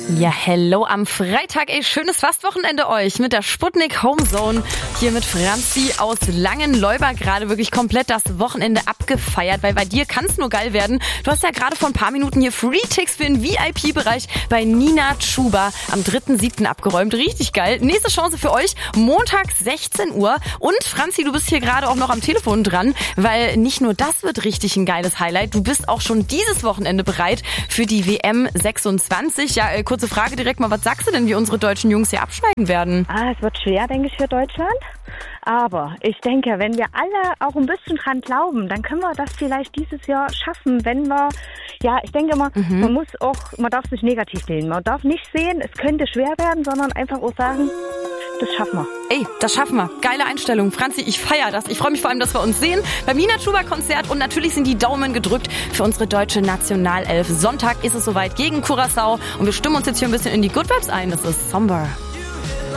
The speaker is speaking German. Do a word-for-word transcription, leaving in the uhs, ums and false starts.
Ja, hello am Freitag. Ey, schönes Fastwochenende euch mit der Sputnik Homezone. Hier mit Franzi aus Langenleuba gerade wirklich komplett das Wochenende abgefeiert, weil bei dir kann es nur geil werden. Du hast ja gerade vor ein paar Minuten hier Free-Ticks für den V I P-Bereich bei Nina Chuba am dritten siebten abgeräumt. Richtig geil. Nächste Chance für euch, Montag sechzehn Uhr. Und Franzi, du bist hier gerade auch noch am Telefon dran, weil nicht nur das wird richtig ein geiles Highlight. Du bist auch schon dieses Wochenende bereit für die W M sechsundzwanzig. Ja, äh, kurze Frage direkt mal, was sagst du denn, wie unsere deutschen Jungs hier abschneiden werden? Ah, es wird schwer, denke ich, für Deutschland. Aber ich denke, wenn wir alle auch ein bisschen dran glauben, dann können wir das vielleicht dieses Jahr schaffen, wenn wir, ja, ich denke immer, mhm. man muss auch, man darf es nicht negativ sehen. Man darf nicht sehen, es könnte schwer werden, sondern einfach auch sagen, das schaffen wir. Ey, das schaffen wir. Geile Einstellung. Franzi, ich feiere das. Ich freue mich vor allem, dass wir uns sehen beim Nina Chuba Konzert und natürlich sind die Daumen gedrückt für unsere deutsche Nationalelf. Sonntag ist es soweit gegen Curaçao und wir stimmen uns jetzt hier ein bisschen in die Good Vibes ein. Das ist Somber.